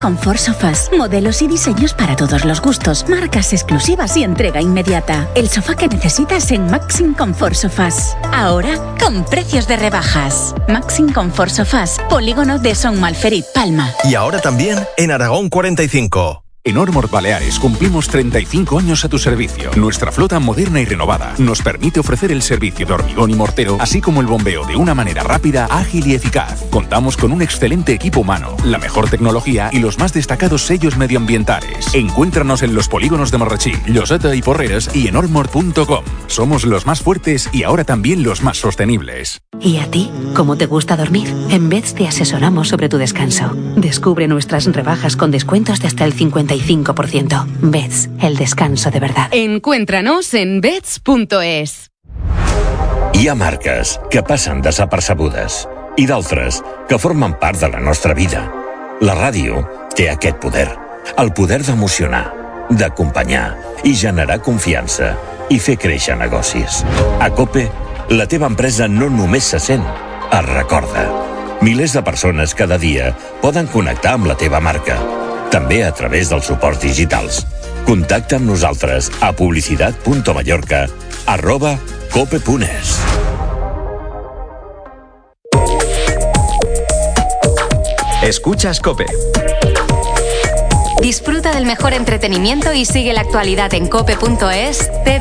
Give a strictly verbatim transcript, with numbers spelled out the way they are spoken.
Confort Sofás, modelos y diseños para todos los gustos, marcas exclusivas y entrega inmediata. El sofá que necesitas en Maxim Confort Sofás. Ahora con precios de rebajas. Maxim Confort Sofás, polígono de Son Malferit, Palma. Y ahora también en Aragón cuarenta y cinco. En Ormor Baleares cumplimos treinta y cinco años a tu servicio. Nuestra flota moderna y renovada nos permite ofrecer el servicio de hormigón y mortero, así como el bombeo de una manera rápida, ágil y eficaz. Contamos con un excelente equipo humano, la mejor tecnología y los más destacados sellos medioambientales. Encuéntranos en los polígonos de Marrachí, Lloseta y Porreres y en ormor punto com. Somos los más fuertes y ahora también los más sostenibles. ¿Y a ti? ¿Cómo te gusta dormir? En Beds te asesoramos sobre tu descanso. Descubre nuestras rebajas con descuentos de hasta el cincuenta y cinco por ciento. Beds, el descanso de verdad. Encuéntranos en beds punto es. Hi ha marques que passen desapercebudes i d'altres que formen part de la nostra vida. La ràdio té aquest poder, el poder d'emocionar, d'acompanyar i generar confiança i fer créixer negocis. A COPE, la teva empresa no només se sent, es recorda. Milers de persones cada dia poden connectar amb la teva marca, també a través dels suports digitals. Contacta amb nosaltres a publicitat.mallorca arroba cope.es. Escuchas COPE. Disfruta del mejor entretenimiento y sigue la actualidad en cope punto es.